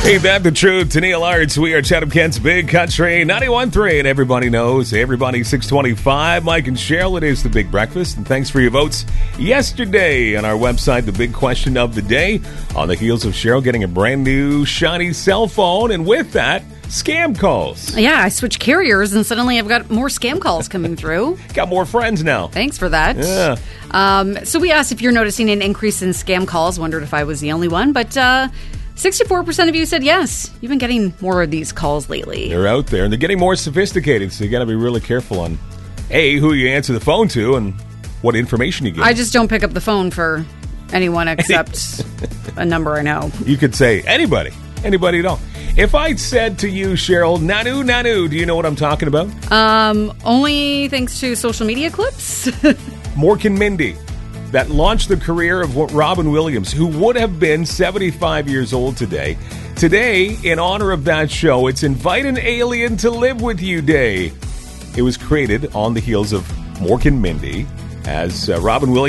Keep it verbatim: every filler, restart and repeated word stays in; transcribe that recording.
Ain't that the truth? To Neil Arts, we are Chatham Kent's Big Country ninety-one point three, and everybody knows, everybody six twenty-five. Mike and Cheryl, it is the Big Breakfast, and thanks for your votes yesterday on our website. The big question of the day, on the heels of Cheryl getting a brand new shiny cell phone, and with that, scam calls. Yeah, I switched carriers, and suddenly I've got more scam calls coming through. Got more friends now. Thanks for that. Yeah. Um, so we asked if you're noticing an increase in scam calls. Wondered if I was the only one, but uh, sixty-four percent of you said yes. You've been getting more of these calls lately. They're out there, and they're getting more sophisticated, so you got to be really careful on, A, who you answer the phone to, and what information you give. I just don't pick up the phone for anyone except a number I know. You could say anybody. Anybody at all. If I said to you, Cheryl, Nanu, Nanu, do you know what I'm talking about? Um, only thanks to social media clips. Mork and Mindy, that launched the career of Robin Williams, who would have been seventy-five years old today. Today, in honor of that show, it's Invite an Alien to Live With You Day. It was created on the heels of Mork and Mindy, as uh, Robin Williams